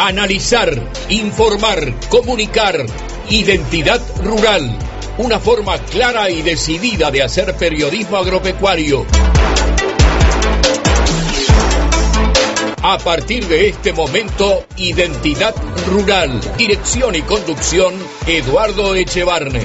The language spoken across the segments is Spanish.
Analizar, informar, comunicar. Identidad Rural. Una forma clara y decidida de hacer periodismo agropecuario. A partir de este momento, Identidad Rural. Dirección y conducción, Eduardo Echevarne.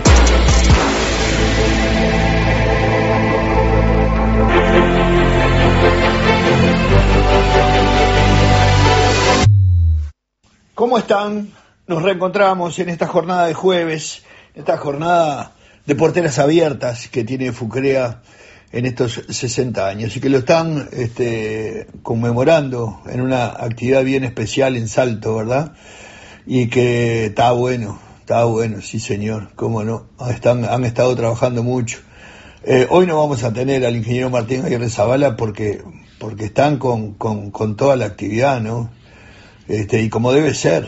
¿Cómo están? Nos reencontramos en esta jornada de jueves, esta jornada de porteras abiertas que tiene FUCREA en estos 60 años y que lo están conmemorando en una actividad bien especial en Salto, ¿verdad? Y que está bueno, sí señor, cómo no, han estado trabajando mucho. Hoy no vamos a tener al ingeniero Martín Aguirre Zavala porque están con toda la actividad, ¿no? Y como debe ser,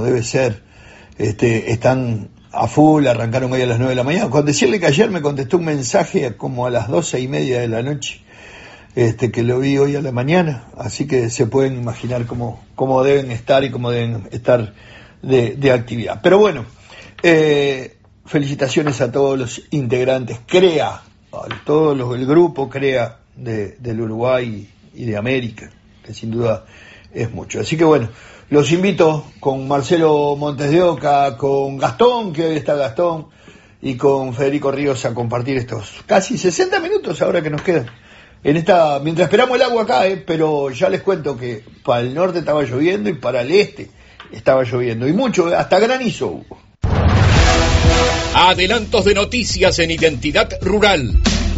están a full, arrancaron hoy a las 9 de la mañana. Con decirle que ayer me contestó un mensaje como a las 12:30 de la noche, que lo vi hoy a la mañana, así que se pueden imaginar cómo deben estar y cómo deben estar de actividad. Pero bueno, felicitaciones a todos los integrantes, CREA, el grupo CREA del Uruguay y de América, que sin duda es mucho. Así que bueno, los invito con Marcelo Montes de Oca, con Gastón, que hoy está Gastón, y con Federico Ríos a compartir estos casi 60 minutos ahora que nos quedan. Mientras esperamos el agua acá, pero ya les cuento que para el norte estaba lloviendo y para el este estaba lloviendo. Y mucho, hasta granizo hubo. Adelantos de noticias en Identidad Rural.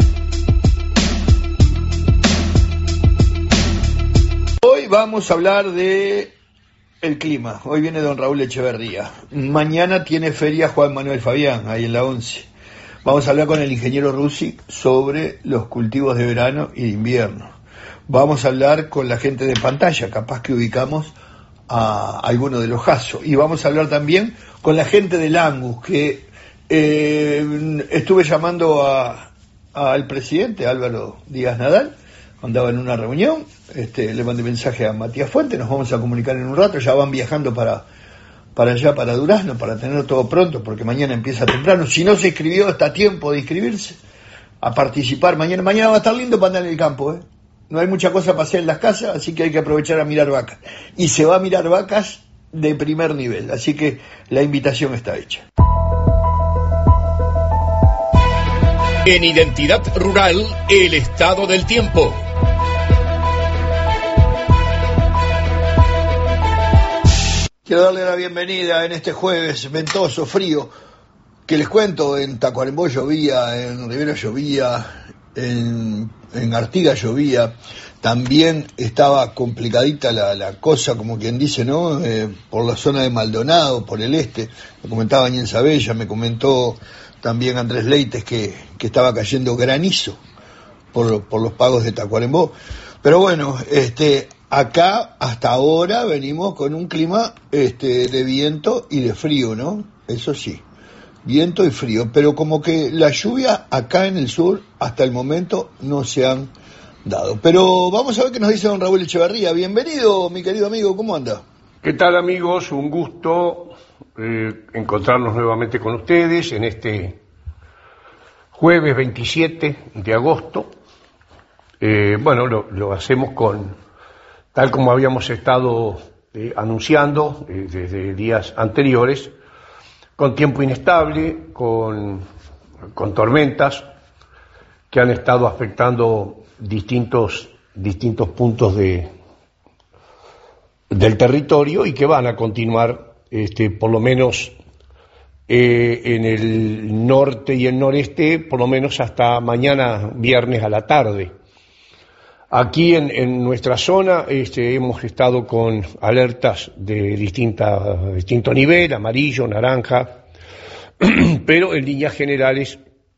Hoy vamos a hablar de el clima. Hoy viene don Raúl Echeverría. Mañana tiene feria Juan Manuel Fabián, ahí en la 11. Vamos a hablar con el ingeniero Rusi sobre los cultivos de verano y de invierno. Vamos a hablar con la gente de Pantalla, capaz que ubicamos a alguno de los Jasso. Y vamos a hablar también con la gente del Angus, que estuve llamando al presidente Álvaro Díaz Nadal. Andaba en una reunión, le mandé mensaje a Matías Fuente, nos vamos a comunicar en un rato, ya van viajando para allá, para Durazno, para tener todo pronto, porque mañana empieza temprano. Si no se inscribió, está a tiempo de inscribirse, a participar mañana. Mañana va a estar lindo para andar en el campo, No hay mucha cosa para hacer en las casas, así que hay que aprovechar a mirar vacas. Y se va a mirar vacas de primer nivel, así que la invitación está hecha. En Identidad Rural, el estado del tiempo. Quiero darle la bienvenida en este jueves ventoso, frío, que les cuento, en Tacuarembó llovía, en Rivera llovía, en Artigas llovía, también estaba complicadita la cosa, como quien dice, ¿no? Por la zona de Maldonado, por el este, me comentaba Ñen Sabella, me comentó también Andrés Leites que estaba cayendo granizo por los pagos de Tacuarembó, pero bueno, acá hasta ahora venimos con un clima de viento y de frío, ¿no? Eso sí, viento y frío, pero como que la lluvia acá en el sur hasta el momento no se han dado. Pero vamos a ver qué nos dice don Raúl Echeverría. Bienvenido, mi querido amigo, ¿cómo anda? ¿Qué tal, amigos? Un gusto encontrarnos nuevamente con ustedes en este jueves 27 de agosto. Bueno, lo hacemos tal como habíamos estado anunciando desde días anteriores, con tiempo inestable, con tormentas que han estado afectando distintos puntos del territorio y que van a continuar, por lo menos en el norte y el noreste, por lo menos hasta mañana viernes a la tarde. Aquí en nuestra zona hemos estado con alertas de distinto nivel, amarillo, naranja, pero en líneas generales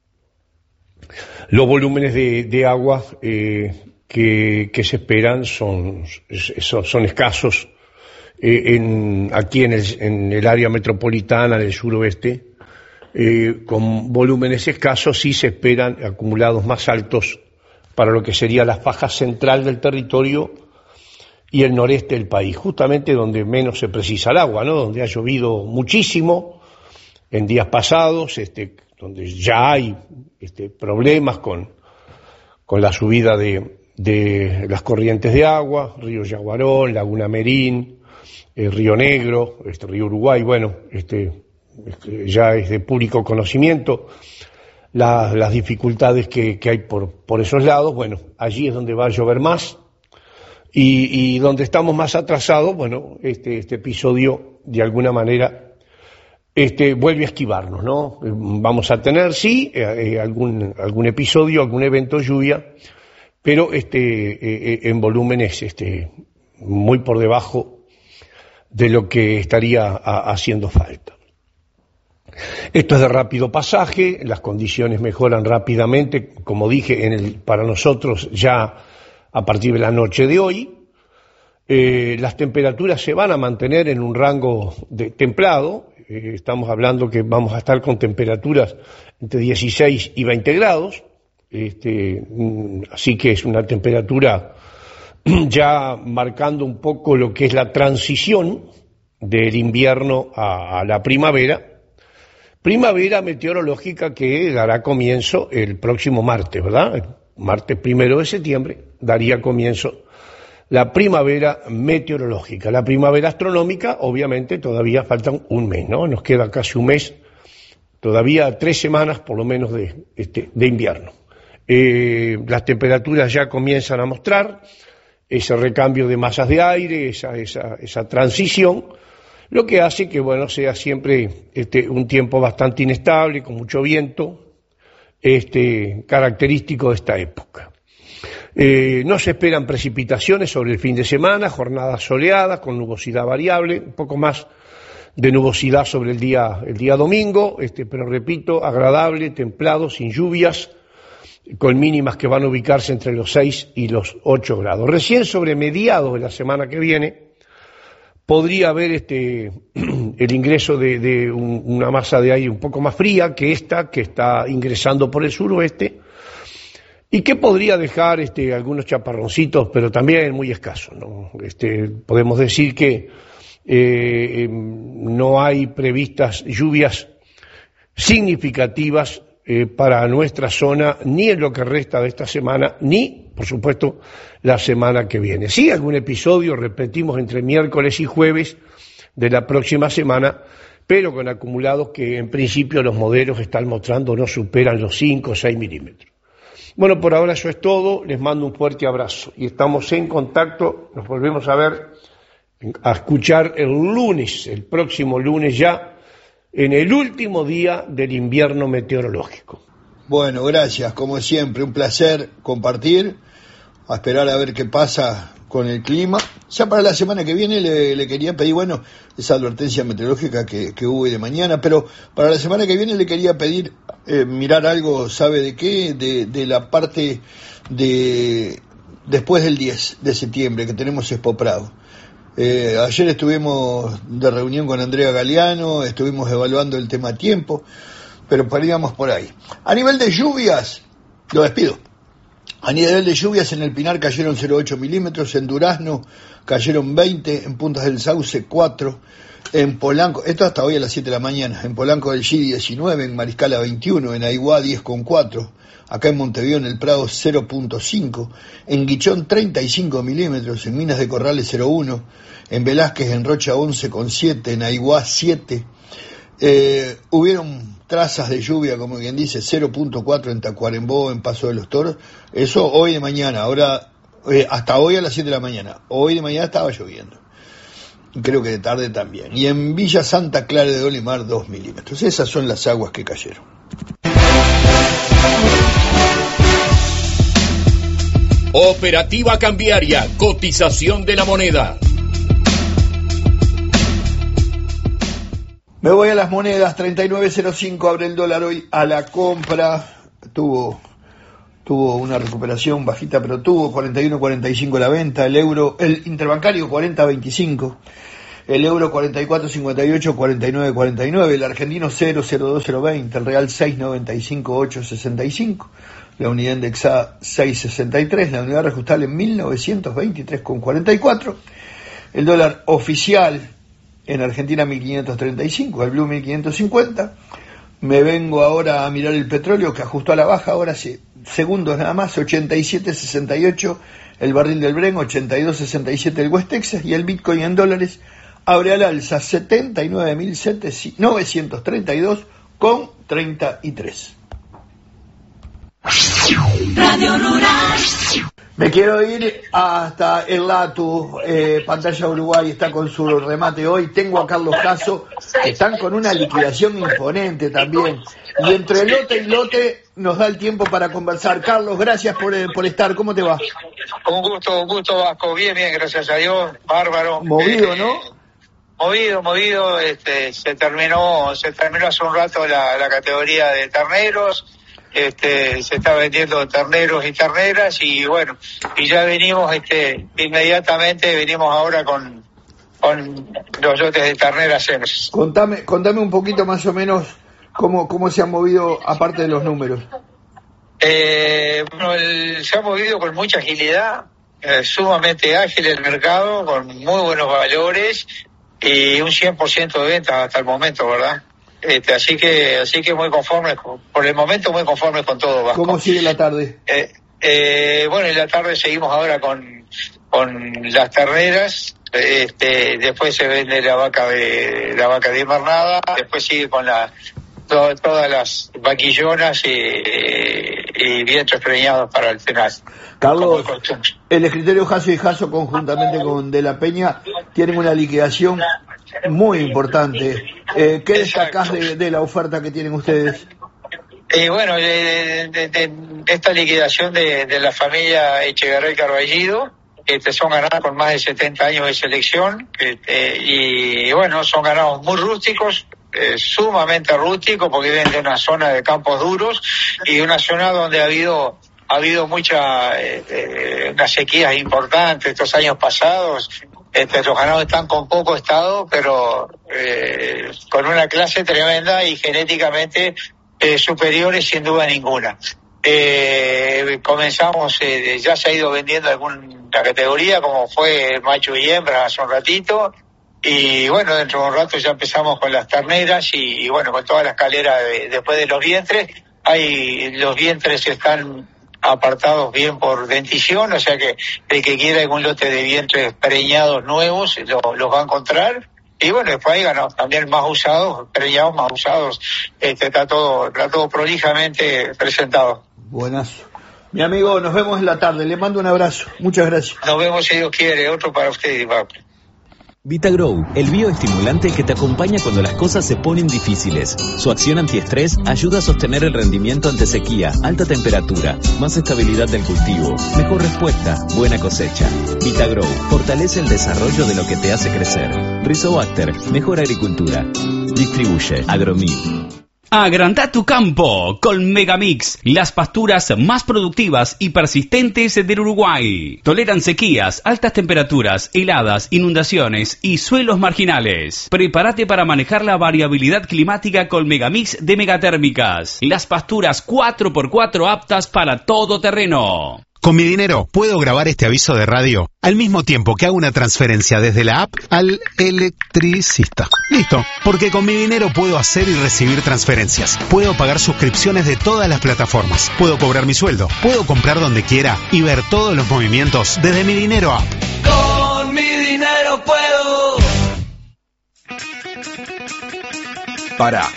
los volúmenes de agua que se esperan son escasos. Aquí en el área metropolitana del suroeste, con volúmenes escasos, sí se esperan acumulados más altos para lo que sería la faja central del territorio y el noreste del país, justamente donde menos se precisa el agua, ¿no? Donde ha llovido muchísimo en días pasados, donde ya hay problemas con la subida de las corrientes de agua, río Yaguarón, Laguna Merín, Río Negro, río Uruguay, bueno, ya es de público conocimiento las dificultades que hay por esos lados. Bueno, allí es donde va a llover más y donde estamos más atrasados, bueno, este episodio de alguna manera vuelve a esquivarnos, ¿no? Vamos a tener, sí, algún episodio, algún evento lluvia, pero en volúmenes muy por debajo de lo que estaría haciendo falta. Esto es de rápido pasaje, las condiciones mejoran rápidamente, como dije, para nosotros ya a partir de la noche de hoy. Las temperaturas se van a mantener en un rango templado, estamos hablando que vamos a estar con temperaturas entre 16 y 20 grados, así que es una temperatura ya marcando un poco lo que es la transición del invierno a la primavera meteorológica que dará comienzo el próximo martes, ¿verdad? El martes 1 de septiembre daría comienzo la primavera meteorológica. La primavera astronómica, obviamente, todavía faltan un mes, ¿no? Nos queda casi un mes, todavía 3 semanas por lo menos de invierno. Las temperaturas ya comienzan a mostrar ese recambio de masas de aire, esa transición, lo que hace que, bueno, sea siempre un tiempo bastante inestable, con mucho viento, característico de esta época. No se esperan precipitaciones sobre el fin de semana, jornadas soleadas con nubosidad variable, un poco más de nubosidad sobre el día domingo, pero repito, agradable, templado, sin lluvias, con mínimas que van a ubicarse entre los 6 y los 8 grados. Recién sobre mediados de la semana que viene podría haber el ingreso de una masa de aire un poco más fría que esta, que está ingresando por el suroeste, y que podría dejar algunos chaparroncitos, pero también muy escasos, ¿no? Podemos decir que no hay previstas lluvias significativas para nuestra zona, ni en lo que resta de esta semana, ni, por supuesto, la semana que viene. Sí, algún episodio, repetimos, entre miércoles y jueves de la próxima semana, pero con acumulados que en principio los modelos están mostrando no superan los 5 o 6 milímetros. Bueno, por ahora eso es todo, les mando un fuerte abrazo y estamos en contacto, nos volvemos a escuchar el próximo lunes ya, en el último día del invierno meteorológico. Bueno, gracias, como siempre, un placer compartir, a esperar a ver qué pasa con el clima. Ya para la semana que viene le quería pedir, bueno, esa advertencia meteorológica que hubo hoy de mañana, pero para la semana que viene le quería pedir mirar algo, ¿sabe de qué? De la parte de después del 10 de septiembre, que tenemos Expo Prado. Ayer estuvimos de reunión con Andrea Galeano, estuvimos evaluando el tema tiempo, pero paríamos por ahí. A nivel de lluvias, lo despido. A nivel de lluvias, en el Pinar cayeron 0,8 milímetros, en Durazno cayeron 20, en Puntas del Sauce 4, en Polanco, esto hasta hoy a las 7 de la mañana, en Polanco del Giri 19, en Mariscala 21, en Aiguá 10,4, acá en Montevideo en el Prado 0,5, en Guichón 35 milímetros, en Minas de Corrales 0,1, en Velázquez en Rocha 11,7, en Aiguá 7, hubieron trazas de lluvia, como quien dice, 0,4 en Tacuarembó, en Paso de los Toros, eso hoy de mañana, ahora hasta hoy a las 7 de la mañana, hoy de mañana estaba lloviendo, creo que de tarde también, y en Villa Santa Clara de Olimar 2 milímetros, esas son las aguas que cayeron. Operativa cambiaria, cotización de la moneda. Me voy a las monedas, 39.05 abre el dólar hoy a la compra, tuvo una recuperación bajita, pero tuvo 41.45 la venta, el euro, el interbancario 40.25, el euro 44.58, 49.49, el argentino 0.02020, el real 6.95, 8.65, la unidad indexada 6.63, la unidad reajustable 1923,44, el dólar oficial en Argentina 1.535, el blue 1.550. Me vengo ahora a mirar el petróleo, que ajustó a la baja ahora hace segundos nada más, 87.68 el barril del Brent, 82.67 el West Texas, y el Bitcoin en dólares abre al alza 79.932,33. Radio Rural. Me quiero ir hasta el Latu, Pantalla Uruguay está con su remate hoy. Tengo a Carlos Caso, que están con una liquidación imponente también. Y entre lote y lote nos da el tiempo para conversar. Carlos, gracias por estar. ¿Cómo te va? Un gusto, Vasco. Bien, gracias a Dios. Bárbaro. Movido, ¿no? Movido. Se terminó hace un rato la categoría de terneros. Se está vendiendo terneros y terneras y bueno, y ya venimos inmediatamente ahora con los lotes de terneras. Contame un poquito más o menos cómo se han movido aparte de los números. Se ha movido con mucha agilidad, sumamente ágil el mercado, con muy buenos valores y un 100% de venta hasta el momento, ¿verdad? Así que muy conformes, por el momento muy conformes con todo, Vasco. ¿Cómo sigue la tarde? Bueno, en la tarde seguimos ahora con las terneras, después se vende la vaca de invernada, después sigue con todas las vaquillonas y vientres preñados para el final. Carlos, el escritorio Jasso y Jasso conjuntamente con De la Peña tienen una liquidación muy importante. ¿Qué destacás de la oferta que tienen ustedes? Bueno, de esta liquidación de la familia Echegarrey Carballido, son ganados con más de 70 años de selección, y bueno, son ganados muy rústicos, sumamente rústicos, porque viven de una zona de campos duros y una zona donde ha habido unas sequías importantes estos años pasados. Los ganados están con poco estado, pero con una clase tremenda y genéticamente superiores sin duda ninguna. Comenzamos, ya se ha ido vendiendo alguna categoría, como fue macho y hembra hace un ratito, y bueno, dentro de un rato ya empezamos con las terneras y bueno, con toda la escalera después de los vientres. Los vientres están apartados bien por dentición, o sea que el que quiera algún lote de vientres preñados nuevos los va a encontrar. Y bueno, después hay ganados también más usados, preñados más usados. Está todo prolijamente presentado. Buenazo. Mi amigo, nos vemos en la tarde. Le mando un abrazo. Muchas gracias. Nos vemos si Dios quiere. Otro para usted, Iván. VitaGrow, el bioestimulante que te acompaña cuando las cosas se ponen difíciles. Su acción antiestrés ayuda a sostener el rendimiento ante sequía, alta temperatura, más estabilidad del cultivo, mejor respuesta, buena cosecha. VitaGrow fortalece el desarrollo de lo que te hace crecer. Rizobacter, mejor agricultura. Distribuye Agromil. Agrandá tu campo con Megamix, las pasturas más productivas y persistentes del Uruguay. Toleran sequías, altas temperaturas, heladas, inundaciones y suelos marginales. Prepárate para manejar la variabilidad climática con Megamix de Megatérmicas. Las pasturas 4x4 aptas para todo terreno. Con mi dinero puedo grabar este aviso de radio al mismo tiempo que hago una transferencia desde la app al electricista. Listo, porque con mi dinero puedo hacer y recibir transferencias. Puedo pagar suscripciones de todas las plataformas. Puedo cobrar mi sueldo. Puedo comprar donde quiera y ver todos los movimientos desde mi dinero app. Con mi dinero puedo. Para.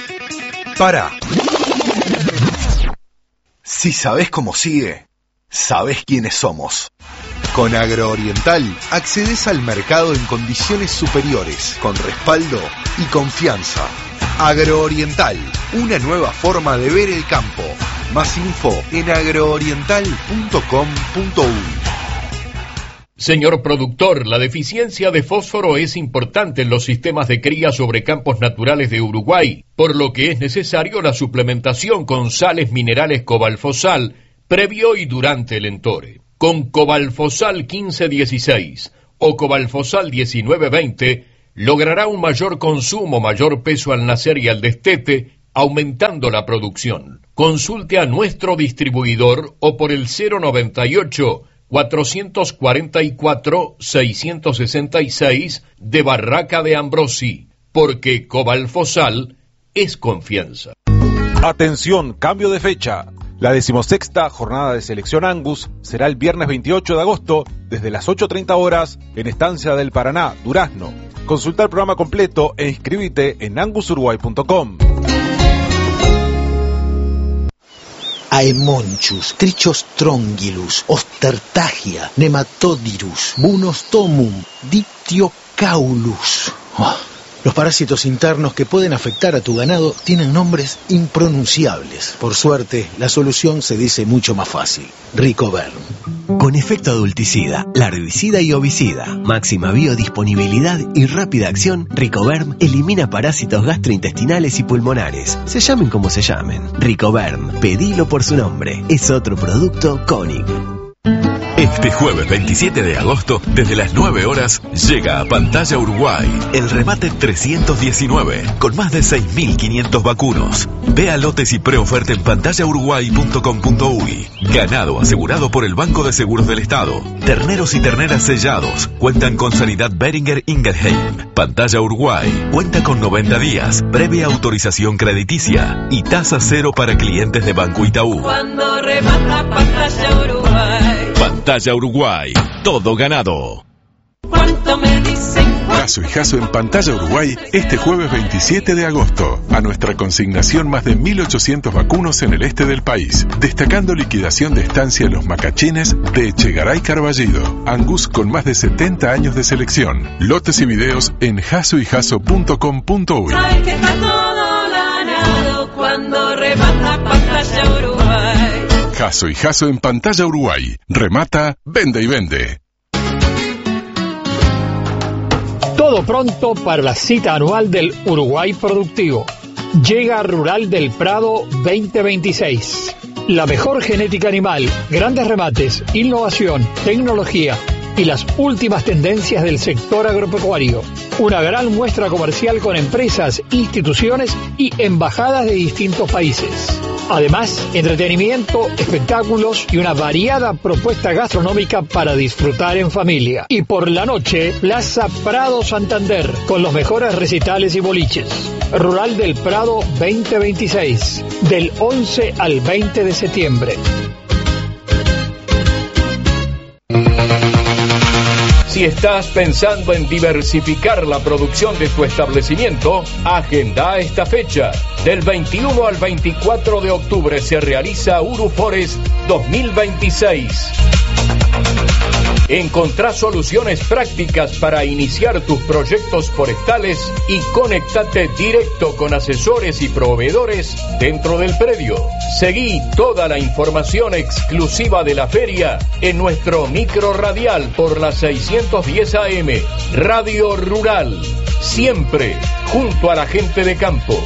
Si sabés cómo sigue, sabés quiénes somos. Con Agrooriental accedes al mercado en condiciones superiores, con respaldo y confianza. Agrooriental, una nueva forma de ver el campo. Más info en agrooriental.com.uy. Señor productor, la deficiencia de fósforo es importante en los sistemas de cría sobre campos naturales de Uruguay, por lo que es necesario la suplementación con sales minerales Cobalfosal previo y durante el entore. Con Cobalfosal 1516 o Cobalfosal 1920 logrará un mayor consumo, mayor peso al nacer y al destete, aumentando la producción. Consulte a nuestro distribuidor o por el 098-444-666 de Barraca de Ambrosi, porque Cobalfosal es confianza. Atención, cambio de fecha. La 16ª jornada de selección Angus será el viernes 28 de agosto desde las 8:30 horas en Estancia del Paraná, Durazno. Consulta el programa completo e inscríbete en angusuruguay.com. Aemonchus, Trichostrongylus, Ostertagia, Nematodirus, Bunostomum, Dictyocaulus. Los parásitos internos que pueden afectar a tu ganado tienen nombres impronunciables. Por suerte, la solución se dice mucho más fácil. Ricoverm. Con efecto adulticida, larvicida y ovicida, máxima biodisponibilidad y rápida acción, Ricoverm elimina parásitos gastrointestinales y pulmonares. Se llamen como se llamen. Ricoverm, pedilo por su nombre. Es otro producto Koenig. Este jueves 27 de agosto, desde las 9 horas, llega a Pantalla Uruguay el remate 319, con más de 6.500 vacunos. Vea lotes y preoferta en pantallauruguay.com.uy. Ganado asegurado por el Banco de Seguros del Estado. Terneros y terneras sellados cuentan con sanidad Beringer Ingelheim. Pantalla Uruguay cuenta con 90 días, previa autorización crediticia y tasa cero para clientes de Banco Itaú. Cuando remata Pantalla Uruguay. Pantalla Uruguay, todo ganado. ¿Cuánto me dicen? Jaso y Jaso en Pantalla Uruguay este jueves 27 de agosto. A nuestra consignación más de 1.800 vacunos en el este del país, destacando liquidación de estancia en los macachines de Echegaray Carballido. Angus con más de 70 años de selección. Lotes y videos en jasoyjaso.com.uy. Sabes que está todo ganado cuando remata Pantalla Uruguay. Jaso y Jaso en Pantalla Uruguay. Remata, vende y vende. Todo pronto para la cita anual del Uruguay Productivo. Llega Rural del Prado 2026. La mejor genética animal, grandes remates, innovación, tecnología y las últimas tendencias del sector agropecuario. Una gran muestra comercial con empresas, instituciones y embajadas de distintos países. Además, entretenimiento, espectáculos y una variada propuesta gastronómica para disfrutar en familia. Y por la noche, Plaza Prado Santander, con los mejores recitales y boliches. Rural del Prado 2026, del 11 al 20 de septiembre. Si estás pensando en diversificar la producción de tu establecimiento, agenda esta fecha. Del 21 al 24 de octubre se realiza Uruforest 2026. Encontrá soluciones prácticas para iniciar tus proyectos forestales y conéctate directo con asesores y proveedores dentro del predio. Seguí toda la información exclusiva de la feria en nuestro micro radial por la 610 AM, Radio Rural. Siempre junto a la gente de campo.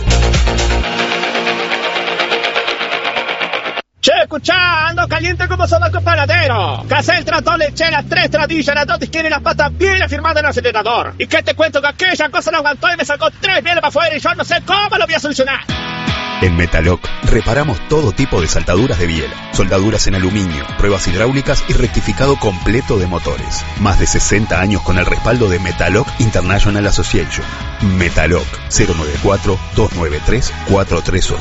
Che, escuchá, ando caliente como sobaco panadero. Casé el trator, le eché las 3 tradillas, las 2 tienen las patas bien afirmadas en el acelerador. ¿Y qué te cuento? Que aquella cosa no aguantó y me sacó 3 bielas para afuera y yo no sé cómo lo voy a solucionar. En Metaloc reparamos todo tipo de saltaduras de biela, soldaduras en aluminio, pruebas hidráulicas y rectificado completo de motores. Más de 60 años con el respaldo de Metaloc International Association. Metaloc 094-293-438.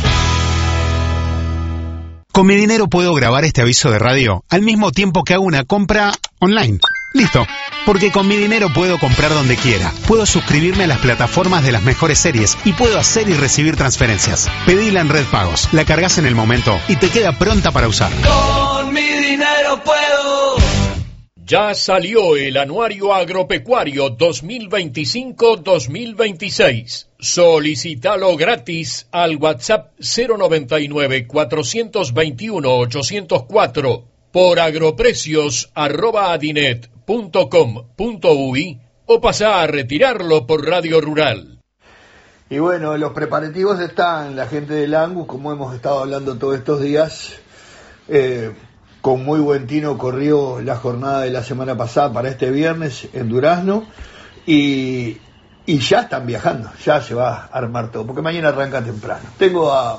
Con mi dinero puedo grabar este aviso de radio al mismo tiempo que hago una compra online. Listo. Porque con mi dinero puedo comprar donde quiera. Puedo suscribirme a las plataformas de las mejores series y puedo hacer y recibir transferencias. Pedila en Red Pagos, la cargas en el momento y te queda pronta para usar. Con mi dinero puedo. Ya salió el Anuario Agropecuario 2025-2026. Solicítalo gratis al WhatsApp 099-421-804 por agroprecios@adinet.com.uy o pasá a retirarlo por Radio Rural. Y bueno, los preparativos están, la gente del Angus, como hemos estado hablando todos estos días, con muy buen tino corrió la jornada de la semana pasada para este viernes en Durazno y y ya están viajando, ya se va a armar todo, porque mañana arranca temprano. Tengo a